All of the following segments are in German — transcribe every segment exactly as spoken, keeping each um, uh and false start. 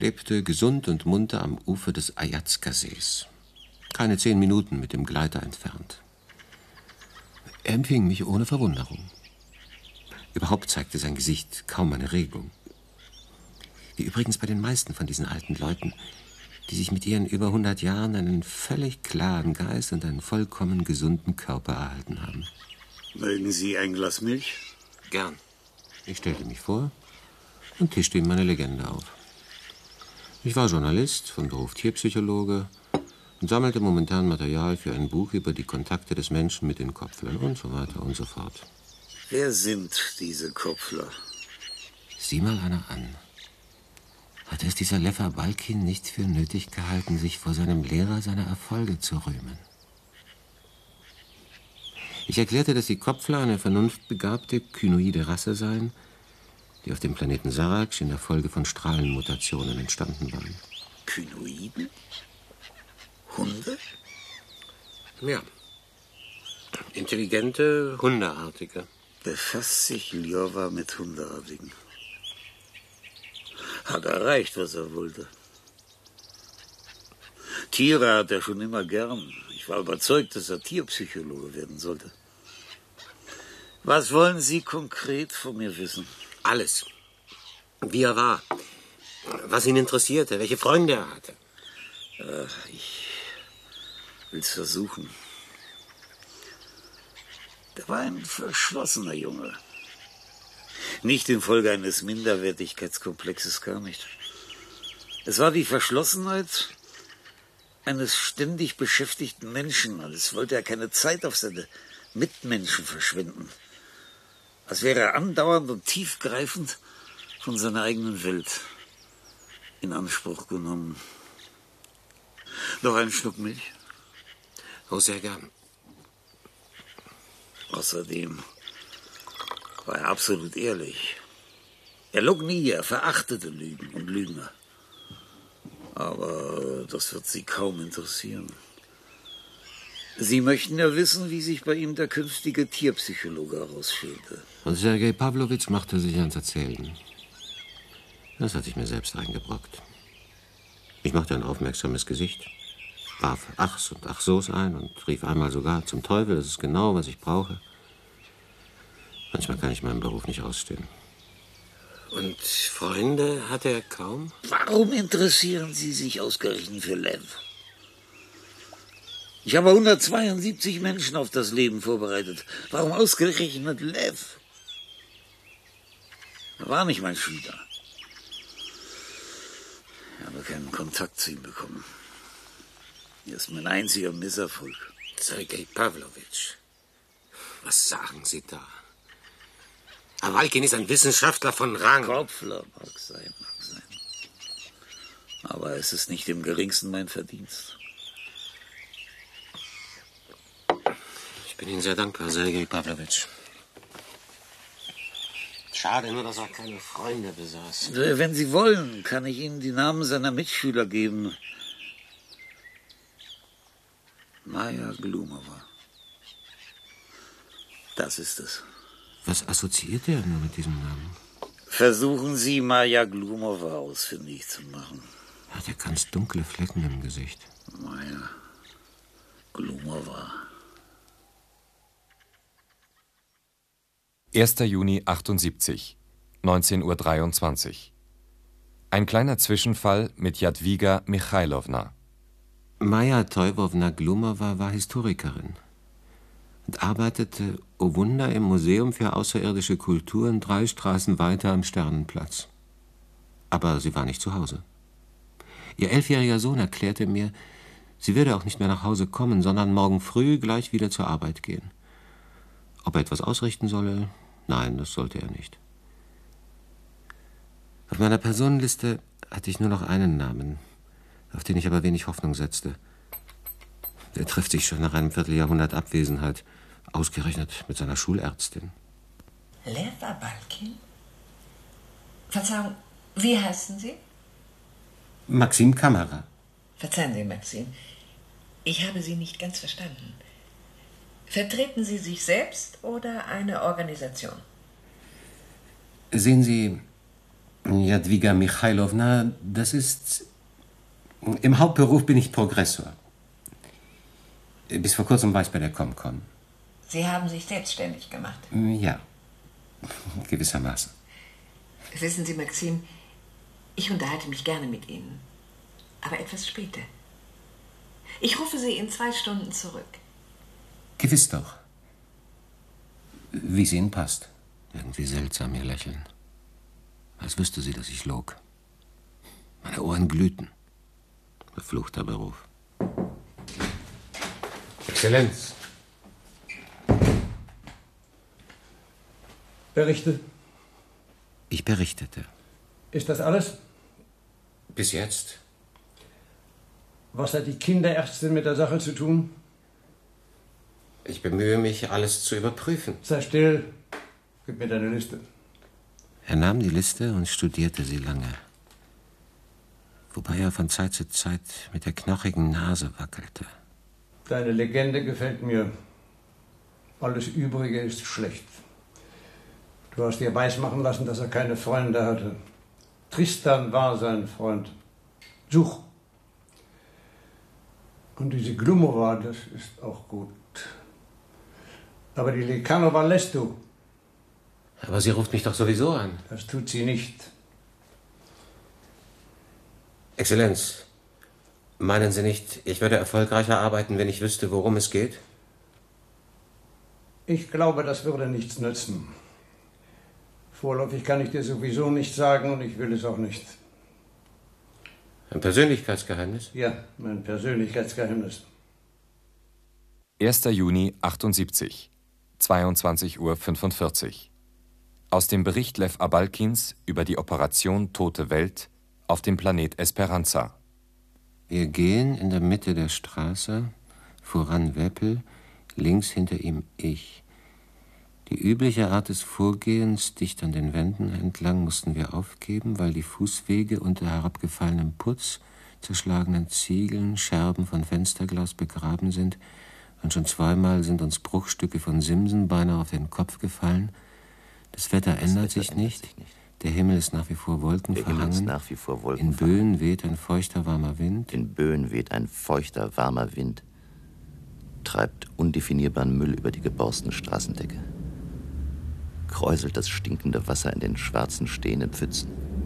lebte gesund und munter am Ufer des Ajazka-Sees. Keine zehn Minuten mit dem Gleiter entfernt. Er empfing mich ohne Verwunderung. Überhaupt zeigte sein Gesicht kaum eine Regung. Wie übrigens bei den meisten von diesen alten Leuten, die sich mit ihren über hundert Jahren einen völlig klaren Geist und einen vollkommen gesunden Körper erhalten haben. Mögen Sie ein Glas Milch? Gern. Ich stellte mich vor und tischte ihm meine Legende auf. Ich war Journalist, von Beruf Tierpsychologe und sammelte momentan Material für ein Buch über die Kontakte des Menschen mit den Kopflern und so weiter und so fort. Wer sind diese Kopfler? Sieh mal einer an. Hat es dieser Lefa Balkin nicht für nötig gehalten, sich vor seinem Lehrer seiner Erfolge zu rühmen? Ich erklärte, dass die Kopfler eine vernunftbegabte, kynoide Rasse seien, die auf dem Planeten Sarax in der Folge von Strahlenmutationen entstanden waren. Kynoiden? Hunde? Ja. Intelligente, Hundeartige. Befasst sich Ljowa mit Hundeartigen. Hat erreicht, was er wollte. Tiere hat er schon immer gern. Ich war überzeugt, dass er Tierpsychologe werden sollte. Was wollen Sie konkret von mir wissen? Alles. Wie er war. Was ihn interessierte, welche Freunde er hatte. Äh, ich will's versuchen. Der war ein verschlossener Junge. Nicht infolge eines Minderwertigkeitskomplexes, gar nicht. Es war die Verschlossenheit eines ständig beschäftigten Menschen. Als wollte er keine Zeit auf seine Mitmenschen verschwenden. Als wäre er andauernd und tiefgreifend von seiner eigenen Welt in Anspruch genommen. Noch einen Schluck Milch? Oh, sehr gern. Außerdem war er absolut ehrlich. Er log nie, er verachtete Lügen und Lügner. Aber das wird Sie kaum interessieren. Sie möchten ja wissen, wie sich bei ihm der künftige Tierpsychologe herausstellte. Und Sergei Pawlowitsch machte sich ans Erzählen. Das hatte ich mir selbst eingebrockt. Ich machte ein aufmerksames Gesicht, warf Achs und Ach-Sos ein und rief einmal sogar, zum Teufel, das ist genau, was ich brauche. Manchmal kann ich meinen Beruf nicht ausstehen. Und Freunde hatte er kaum? Warum interessieren Sie sich ausgerechnet für Lev? Ich habe hundertzweiundsiebzig Menschen auf das Leben vorbereitet. Warum ausgerechnet Lev? Er war nicht mein Schüler. Ich habe keinen Kontakt zu ihm bekommen. Er ist mein einziger Misserfolg. Sergei Pawlowitsch, was sagen Sie da? Awalkin ist ein Wissenschaftler von Rang. Kopfler mag sein, mag sein. Aber es ist nicht im geringsten mein Verdienst. Ich bin Ihnen sehr dankbar, Sergei Pawlowitsch. Schade nur, dass er keine Freunde besaß. Wenn Sie wollen, kann ich Ihnen die Namen seiner Mitschüler geben. Maja Glumova. Das ist es. Was assoziiert er nur mit diesem Namen? Versuchen Sie, Maja Glumova ausfindig zu machen. Er hat ja ganz dunkle Flecken im Gesicht. Maja Glumova. erster Juni achtundsiebzig, neunzehn Uhr dreiundzwanzig. Ein kleiner Zwischenfall mit Jadwiga Michailowna. Maja Teufowna Glumova war Historikerin und arbeitete, oh Wunder, im Museum für außerirdische Kulturen drei Straßen weiter am Sternenplatz. Aber sie war nicht zu Hause. Ihr elfjähriger Sohn erklärte mir, sie würde auch nicht mehr nach Hause kommen, sondern morgen früh gleich wieder zur Arbeit gehen. Ob er etwas ausrichten solle? Nein, das sollte er nicht. Auf meiner Personenliste hatte ich nur noch einen Namen, auf den ich aber wenig Hoffnung setzte. Der trifft sich schon nach einem Vierteljahrhundert Abwesenheit, ausgerechnet mit seiner Schulärztin. Lefa Balkin? Verzeihung, wie heißen Sie? Maxim Kamera. Verzeihen Sie, Maxim. Ich habe Sie nicht ganz verstanden. Vertreten Sie sich selbst oder eine Organisation? Sehen Sie, Jadwiga Michailowna, das ist... Im Hauptberuf bin ich Progressor. Bis vor kurzem war ich bei der Comcom. Sie haben sich selbstständig gemacht? Ja, gewissermaßen. Wissen Sie, Maxim, ich unterhalte mich gerne mit Ihnen. Aber etwas später. Ich rufe Sie in zwei Stunden zurück. Gewiss doch. Wie es Ihnen passt. Irgendwie seltsam, Ihr Lächeln. Als wüsste sie, dass ich log. Meine Ohren glühten. Verfluchter Beruf. Exzellenz. Berichte. Ich berichtete. Ist das alles? Bis jetzt. Was hat die Kinderärztin mit der Sache zu tun? Ich bemühe mich, alles zu überprüfen. Sei still. Gib mir deine Liste. Er nahm die Liste und studierte sie lange. Wobei er von Zeit zu Zeit mit der knochigen Nase wackelte. Deine Legende gefällt mir. Alles Übrige ist schlecht. Du hast dir weismachen lassen, dass er keine Freunde hatte. Tristan war sein Freund. Such. Und diese Glumova, das ist auch gut. Aber die Lekanova lässt du. Aber sie ruft mich doch sowieso an. Das tut sie nicht. Exzellenz, meinen Sie nicht, ich würde erfolgreicher arbeiten, wenn ich wüsste, worum es geht? Ich glaube, das würde nichts nützen. Vorläufig kann ich dir sowieso nichts sagen und ich will es auch nicht. Ein Persönlichkeitsgeheimnis? Ja, mein Persönlichkeitsgeheimnis. erster Juni achtundsiebzig, zweiundzwanzig Uhr fünfundvierzig. Aus dem Bericht Lew Abalkins über die Operation Tote Welt auf dem Planet Esperanza. Wir gehen in der Mitte der Straße, voran Weppel, links hinter ihm ich. Die übliche Art des Vorgehens, dicht an den Wänden entlang, mussten wir aufgeben, weil die Fußwege unter herabgefallenem Putz, zerschlagenen Ziegeln, Scherben von Fensterglas begraben sind, und schon zweimal sind uns Bruchstücke von Simsen beinahe auf den Kopf gefallen. Das Wetter Das ändert, Wetter sich, ändert nicht. sich nicht. Der Himmel ist nach wie vor wolkenverhangen. nach wie vor Wolken In Böen weht ein feuchter, warmer Wind. In Böen weht ein feuchter, warmer Wind, treibt undefinierbaren Müll über die geborstene Straßendecke, kräuselt das stinkende Wasser in den schwarzen, stehenden Pfützen.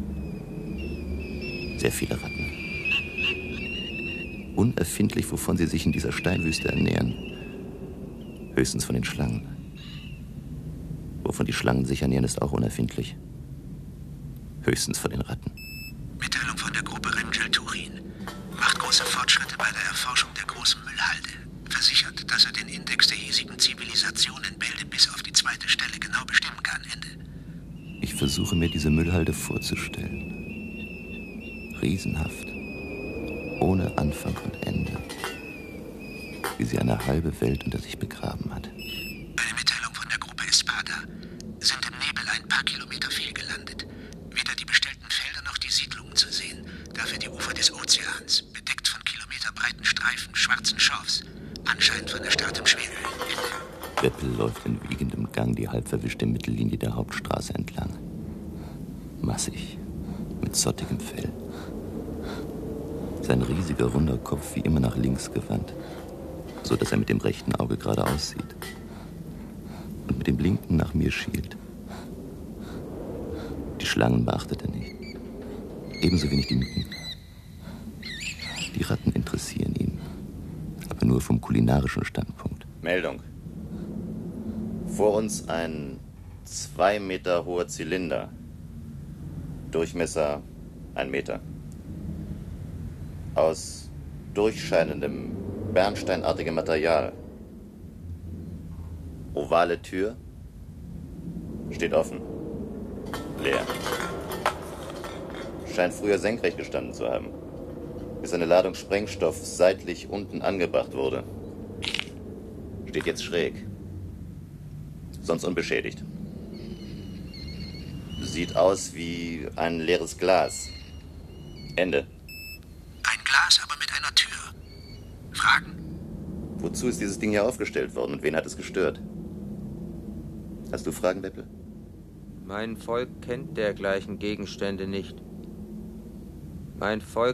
Sehr viele Ratten. Unerfindlich, wovon sie sich in dieser Steinwüste ernähren. Höchstens von den Schlangen. Wovon die Schlangen sich ernähren, ist auch unerfindlich. Höchstens von den Ratten. Mitteilung von der Gruppe Rengel-Turin. Macht große Fortschritte bei der Erforschung der großen Müllhalde. Versichert, dass er den Index der hiesigen Zivilisation in Bälde bis auf die zweite Stelle genau bestimmen kann. Ende. Ich versuche mir diese Müllhalde vorzustellen. Riesenhaft. Ohne Anfang und Ende. Wie sie eine halbe Welt unter sich begraben hat. Eine Mitteilung von der Gruppe Espada. Sind im Nebel ein paar Kilometer fehlgelandet. Weder die bestellten Felder noch die Siedlungen zu sehen. Dafür die Ufer des Ozeans, bedeckt von kilometerbreiten Streifen schwarzen Schorfs. Anscheinend von erstarrtem Schweröl. Weppel läuft in wiegendem Gang die halb verwischte Mittellinie der Hauptstraße entlang. Massig, mit zottigem Fell. Sein riesiger, runder Kopf wie immer nach links gewandt, so dass er mit dem rechten Auge geradeaus sieht. Und mit dem linken nach mir schielt. Die Schlangen beachtet er nicht. Ebenso wenig die Mücken. Die Ratten interessieren ihn, aber nur vom kulinarischen Standpunkt. Meldung. Vor uns ein zwei Meter hoher Zylinder. Durchmesser ein Meter. Aus durchscheinendem, bernsteinartigem Material. Ovale Tür. Steht offen. Leer. Scheint früher senkrecht gestanden zu haben, bis eine Ladung Sprengstoff seitlich unten angebracht wurde. Steht jetzt schräg. Sonst unbeschädigt. Sieht aus wie ein leeres Glas. Ende. Ein Glas, aber mit einer Tür. Fragen? Wozu ist dieses Ding hier aufgestellt worden und wen hat es gestört? Hast du Fragen, Weppel? Mein Volk kennt dergleichen Gegenstände nicht. Mein Volk